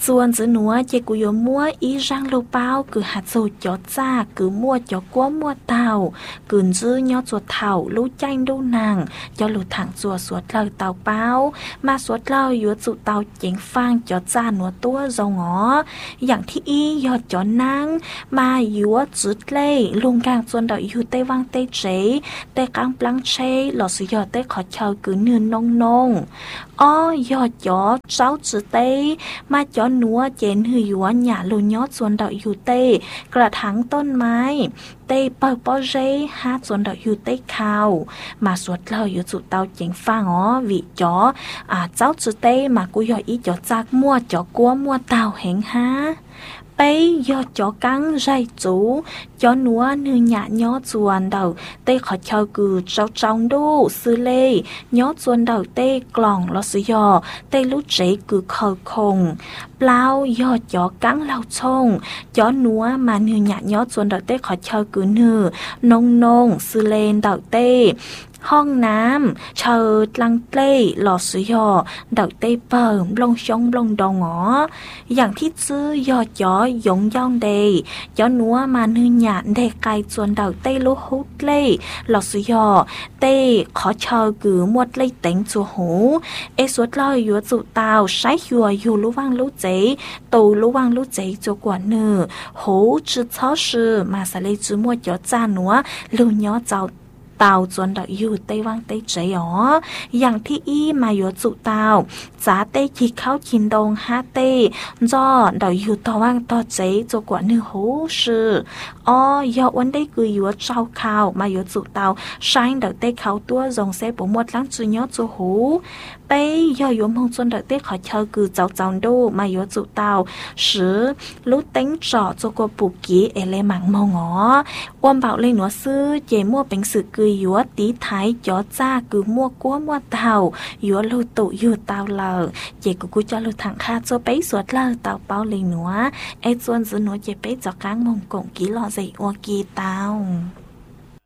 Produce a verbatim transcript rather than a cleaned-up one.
chuan giữ núa chế cú yo mua ý răng lô bao cứ hạt dù chó cha cứ mua chó quá mua tàu cứ dư nhó chuột thảo lú chanh đu nàng cho lù thẳng chùa suốt lời tàu bao mà suốt lời yo chụ tàu chính phang chó cha núa tua dầu ngóอย่างที่อียอดจอนังมาอยู่ว่าจุดเล่ลุงกลางส่วนดอกอยู่เต้วังเต้เจเต้กลางปลังเชหลอดสุยอดเต้ขอเชากือเนื้อนงนงอ้อยอดจอเจ้าจุดเต้มาจอนัวเจนหืออยู่ว่าหยาลุยอดส่วนดอกอยู่เต้กระถางต้นไม้เต้เปิดปอเจหาส่วนดอกอยู่เต้ข่าวมาสวดเล่าอยู่จุดเตาเจงฟังอ๋อวิจออ่าเจ้าจุดเต้มากูยออีจอจากมั่วจอกัวมั่วเตาแหงฮะbây giờ chó cắn dây chú chó núa như nhạ nhó chuồn đầu tê khỏi chờ cử trâu trong đu sư lê nhó chuồn đầu tê clong lo sư dò tê lú chế cử khờ khùng lao giờ chó cắn lao chông chó núa mà như nhạ nhó chuồn đầu tê khỏi chờ cử nửa nông nông sư lên đầu têห้องน้ำเชิดลังเต้หลอดสุยอดอกเต้เปิมลงชงลงดองหออย่างที่ซื้อยอจอยงย่องเดยยอนัวมาเนื้อหยาเดไกจวนดอกเต้ลุฮุดเล่หลอดสุยอเต้ขอเชิดกือมวดเล่เต็งจัวหูเอสวดลอยยัวจุตาวใช้หัวอยู่รู้วังรู้เจตูรู้วังรู้เจจัวกว่าเนื้อหูจืดช้อชื่อมาสเลจือมวดยอจานัวลูยอเจ้าเตาจวนดอกอยู่เต้วังเต้เจ๋ออย่างที่อีมาอยู่จุเตาจ้าเต้ขี้เข้ากินดงฮาเต้จอดอกอยู่ต่อว่างต่อเจ๋จกว่าเนื้อหูชื่ออ๋อยอวันได้คืออยู่เจ้าข้าวมาอยู่จุเตาใช้ดอกเต้เขาตัวทรงเซปหมดล้างจุยอจูหูไปยออยู่มงจนดอกเต้ขอเชอคือเจ้าเจ้าดูมาอยู่จุเตาสือรู้เต็งจ่อจกว่าปุกี้เอเลมังมงอ๋อวันเบาเลยหนัวซื้อเจมั่วเป็นสื่อคือยัวตีไทยจอจ้ากือมั่วกัวมั่วเต่ายัวลูตุอยู่เต่าเลอเจกูกูจะลูถังคาโจไปสวดเลอเต่าเป้าเลยหนัวไอจวนซื้อหนัวเจไปจอกกลางมงกงกีหล่อใส่อัวกีเต่า